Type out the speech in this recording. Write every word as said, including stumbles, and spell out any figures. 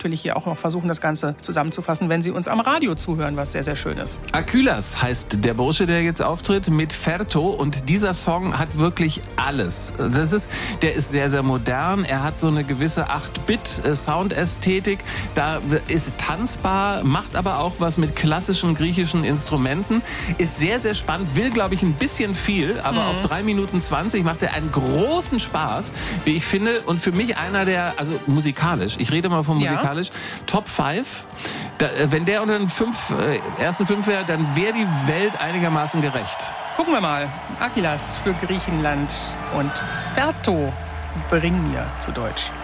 natürlich hier auch noch versuchen, das Ganze zusammenzufassen, wenn Sie uns am Radio zuhören, was sehr, sehr schön ist. Akylas heißt der Bursche, der jetzt auftritt, mit Ferto. Und dieser Song hat wirklich alles. Das ist, der ist sehr, sehr modern. Er hat so eine gewisse acht-Bit-Soundästhetik. Da ist tanzbar, macht aber auch was mit klassischen griechischen Instrumenten. Ist sehr, sehr spannend. Will, glaube ich, ein bisschen viel. Aber mhm. auf drei Minuten zwanzig macht er einen großen Spaß, wie ich finde. Und für mich einer der, also musikalisch, ich rede mal von musikalisch, ja. Top fünf. Da, wenn der unter den fünf, äh, ersten fünf wäre, dann wäre die Welt einigermaßen gerecht. Gucken wir mal. Akylas für Griechenland und Ferto, bring mir zu Deutsch.